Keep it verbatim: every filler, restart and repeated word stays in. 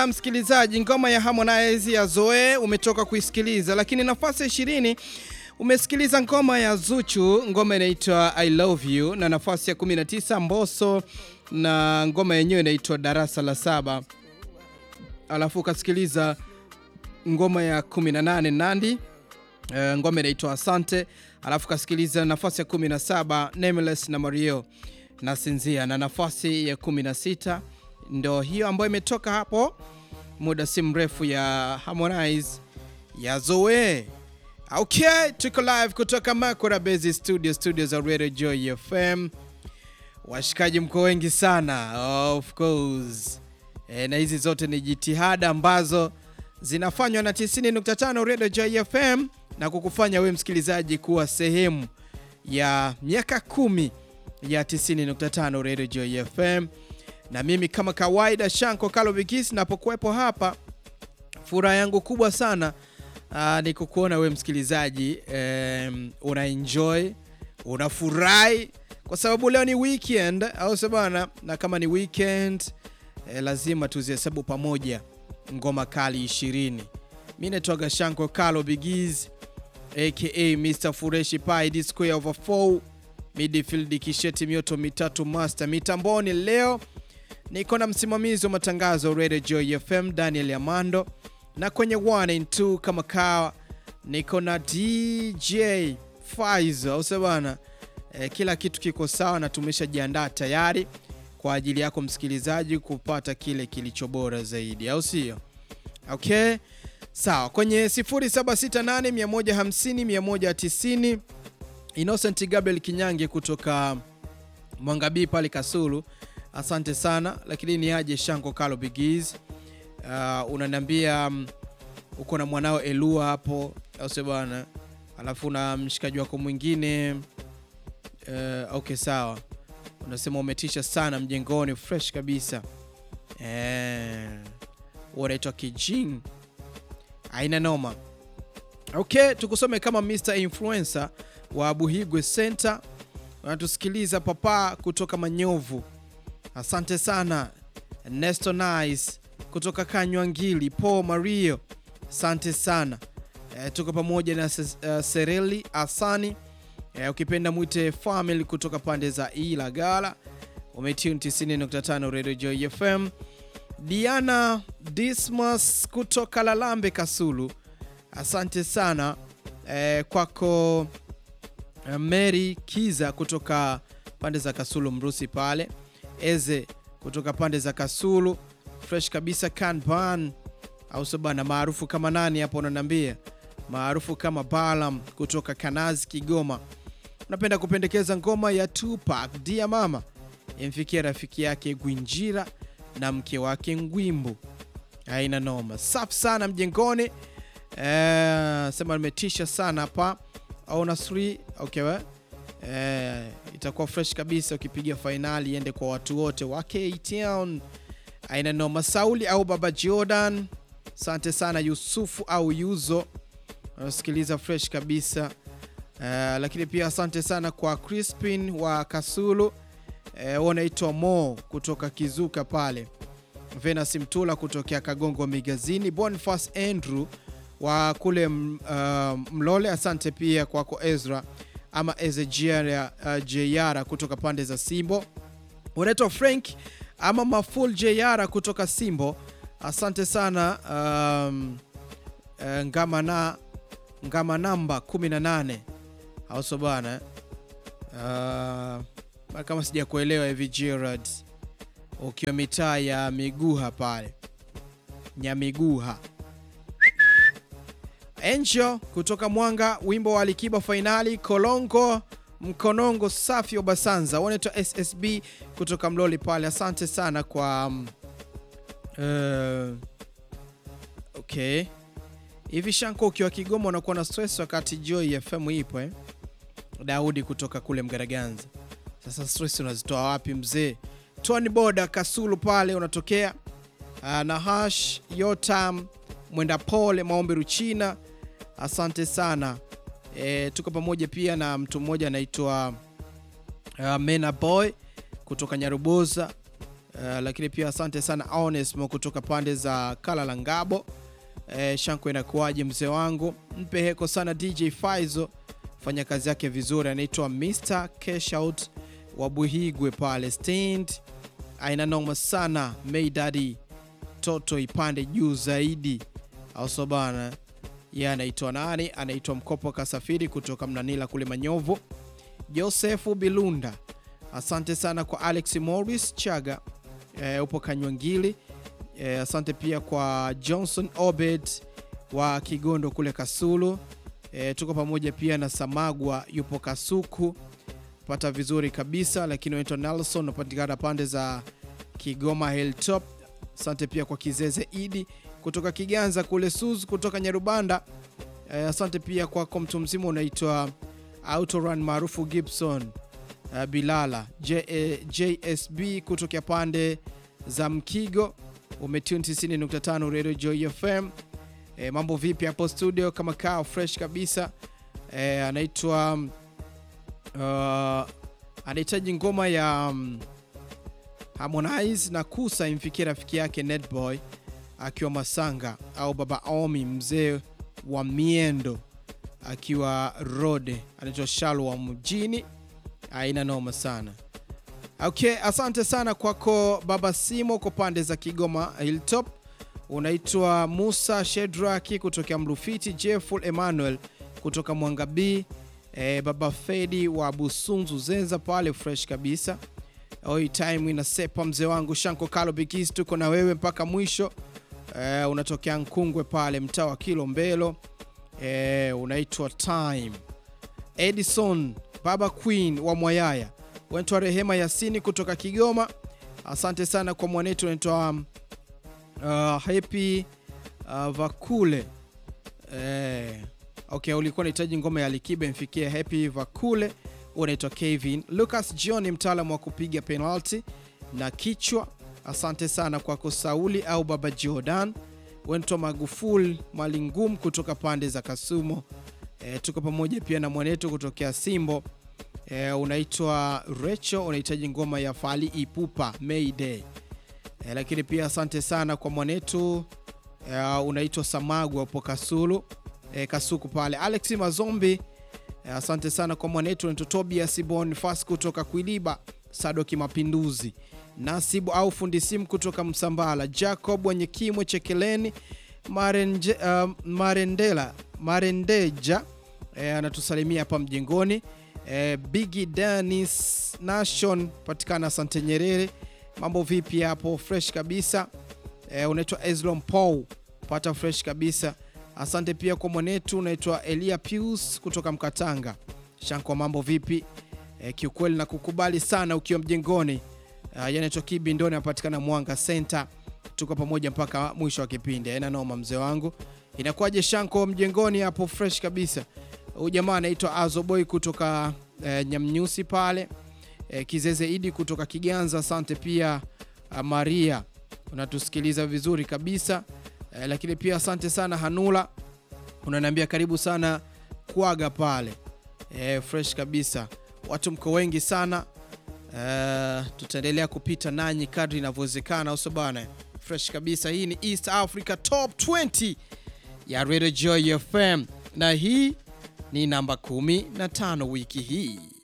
Msikilizaji, ngoma ya Harmonize ya Zoe umetoka kuisikiliza, lakini nafasi ya ishirini umesikiliza ngoma ya Zuchu, ngoma inaitwa I Love You, na nafasi ya kumi na tisa Mbosso na ngoma yenyewe inaitwa Darasa la Saba. Alafu ukasikiliza ngoma ya kumi na nane Nandy, uh, ngoma inaitwa Asante. Alafu kasikiliza nafasi ya kumi na saba Nameless na Mario na Sinzia, na nafasi ya kumi na sita ndo hiyo ambayo imetoka hapo muda si mrefu ya Harmonize ya Zoe. Okay, tuko live kutoka Makora Base Studio, studio za Radio Joy F M. Washikaji mko wengi sana, of course. E, na hizi zote ni jitihada ambazo zinafanywa na tisini nukta tano Radio Joy F M na kukufanya we msikilizaji kuwa sehemu ya miaka kumi ya tisini nukta tano Radio Joy F M. Na mimi kama kawaida Shanko Kalo Bigis napokuwepo hapa, furaha yangu kubwa sana uh, ni kukuona we msikilizaji um, una enjoy, unafurahi kwa sababu leo ni weekend au sabana, na kama ni weekend eh, lazima tuzihesabu pamoja ngoma kali ishirini. Mimi naitwa Shanko Kalo Bigis aka Mister Fureshi Pai D square over four midfield kisheti mioto mitatu master mitamboni. Leo niko na msimamizi wa matangazo Radio Joy F M Daniel Yamando, na kwenye one and two kama kawa niko na D J Faizo au sabana. E, kila kitu kiko sawa na tumeshajiandaa tayari kwa ajili yako msikilizaji kupata kile kilicho bora zaidi, au sio? Okay, sawa. Kwenye sifuri saba sita nane mia moja hamsini mia moja tisini Innocent Gabriel Kinyange kutoka Mwangabii pale Kasulu, asante sana. Lakini ni aje Shanko Kalo Bigis, uh, unaniambia um, uko na mwanao Elua hapo au sio bwana, alafu na mshikaji wako mwingine uh, okay sawa, unasema umetisha sana mjengoni, fresh kabisa eh, unaitwa Kijing, aina noma. Okay, tukusome kama Mister Influencer wa Buhigwe Center, unatusikiliza papa kutoka Manyovu, asante sana. Nesto Nice kutoka Kanywangili, Paul Mario, asante sana. E, tuko pamoja na uh, Sereli Asani, e, ukipenda mwite family kutoka pande za Ilagala, umetune tisini nukta tano Radio Joy F M. Diana Dismas kutoka Lalambe Kasulu, asante sana e, kwako. Mary Kiza kutoka pande za Kasulu Mrusi pale, Eze kutoka pande za Kasulu, fresh kabisa. Kanban au sabana maarufu kama nani hapo unaniambia, maarufu kama Balam kutoka Kanazi Kigoma, unapenda kupendekeza ngoma ya Tupac Dia Mama imfikie rafiki yake Gwinjira na mke wake Ngwimbu, haina noma. Safi sana mjengoni, eh, sema nimetisha sana hapa au Nasri. Okay we, eh, itakuwa fresh kabisa ukipiga finali iende kwa watu wote wa K-Town, aina noma. Sauli au Baba Jordan, asante sana. Yusufu au Yuzo, unasikiliza fresh kabisa. Eh, lakini pia asante sana kwa Crispin wa Kasulu, eh, wanaitwa Mo kutoka Kizuka pale, Venus Mtula kutokea Kagongo Migazini, Boniface Andrew wa kule uh, Mlole, asante pia kwako Ezra ama Ezejiara uh, Jayara kutoka pande za Simbo, unaitwa Frank ama Maful Jayara kutoka Simbo, asante sana. um, uh, ngama na ngama namba kumi na nane au so bana, uh, kama sija kuelewa hivi Gerard, ukiwa mitaa ya Miguha pale Nyamiguha. Angel kutoka Mwanga, wimbo wa Alikiba finali Kolongo Mkonongo safi Obasanza, wanaitwa S S B kutoka Mloli pale, asante sana kwa um, uh, okay. Hivi Shanko ukiwa Kigoma unakuwa na stress wakati Joy F M ipo eh? Daudi kutoka kule Mgaraganza, sasa stress unazitoa wapi mzee? Tony Boda Kasulu pale unatokea, uh, na Hash Yotam Mwenda Pole Maombi Ruchina, asante sana. E, tuko pamoja pia na mtu mmoja anaitwa uh, Mena Boy kutoka Nyaruboza, Uh, lakini pia asante sana Onesmo kutoka pande za Kalalangabo. Uh, Shanko inakuaje mzee wangu? Mpe heko sana D J Faizo, fanya kazi yake vizuri. Anaitwa mister Cash Out wa Buhigwe pale stand. Aina noma sana May Daddy Toto ipande juu zaidi. Also bana, yeye anaitwa nani? Anaitwa Mkopo Kasafiri kutoka Mnanila kule Manyovu. Josefu Bilunda, asante sana kwa Alex Morris Chaga, e, upo Kanywangili. E, asante pia kwa Johnson Obed wa Kigondo kule Kasulu. E, tuko pamoja pia na Samagwa yupo Kasuku, pata vizuri kabisa. Lakini unaitwa Nelson, unapatikana pande za Kigoma Hilltop. Asante pia kwa Kizeze Idi kutoka Kiganza kule Suzu kutoka Nyarubanda. E, asante pia kwa mtu mzima unaitwa Autorun maarufu Gibson uh, Bilala J, eh, J S B kutoka pande za Mkigo. Umetune tisini nukta tano Radio Joy F M. E, mambo vipi hapo studio? Kama kao fresh kabisa. E, anaitwa uh, anahitaji ngoma ya um, Harmonize na Kusa imfikie rafiki yake Netboy akiwa Masanga, au Baba Omi mzee wa Miendo akiwa Rode. Anaitwa Shalwa mjini. Aina noma sana. Okay, asante sana kwako Baba Simo kwa pande za Kigoma Hilltop. Unaitwa Musa Shedraki kutoka Mrufiti, Jefful Emmanuel kutoka Mwanga B, e, Baba Fedi wa Busunzu Zenza pale fresh kabisa. Oi time inasepa mzee wangu Shanko Kalo Bikis, tuko na wewe mpaka mwisho. E, unatokea Nkungwe pale mtaa wa Kilombero. E, unaitwa Time. Edison Baba Queen wa Mwayaya. Unaitwa Rehema Yasini kutoka Kigoma. Asante sana kwa mwanetu unaitwa um, uh, Happy uh, Vakule. Eh, okay, ulikuwa unahitaji ngoma ya Likibe mfikie Happy Vakule. Unaitwa Kevin Lucas John, mtaalamu wa kupiga penalty na kichwa. Asante sana kwa Sauli au Baba Jordan. Unaitwa Magufuli Malingum kutoka pande za Kasumo. E, tuko pamoja pia na mwanetu kutokea Simbo. E, unaitwa Recho, unahitaji ngoma ya Fali Ipupa Mayday. E, lakini pia asante sana kwa mwanetu e, unaitwa Samagwa upo Kasulu, e, Kasuku pale. Alex Mazombi, e, asante sana kwa mwanetu unaitwa Tobias Boniface kutoka Kwiliba, Sadoki Mapinduzi. Nasibu au fundi simu kutoka Msambala. Jacob wenye Kimwe Chekeleni Marenje, uh, Marendela Marendeja, e, anatusalimia hapa mjengoni. E, Biggie Dennis Nation patikana Sante Nyerere. Mambo vipi hapo? Fresh kabisa. E, unaitwa Eslon Paul, pata fresh kabisa. Asante pia kwa mwanetu unaitwa Elia Pius kutoka Mkatanga. Shanko mambo vipi? E, kiukweli na kukubali sana ukiwa mjengoni. Uh, yanaitwa Kibi Ndoni, anapatikana Mwanga Center. Tuko pamoja mpaka mwisho wa kipindi. Haina noma mzee wangu. Inakuaje Shanko mjengoni hapo fresh kabisa. Huyu jamaa anaitwa Azoboy kutoka eh, Nyamnyusi pale. Eh, Kizeze Idi kutoka Kiganza. Asante pia uh, Maria, unatusikiliza vizuri kabisa. Eh, lakini pia asante sana Hanula, unaniambia karibu sana Kuaga pale. Eh, fresh kabisa. Watu mko wengi sana. Uh, tutaendelea kupita nanyi kadri inavyowezekana uso bana. Fresh kabisa. Hii ni East Africa Top twenty ya Radio Joy F M na hii ni namba kumi na tano wiki hii.